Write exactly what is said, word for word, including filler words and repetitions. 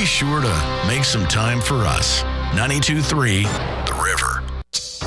sure to make some time for us. ninety-two point three The River.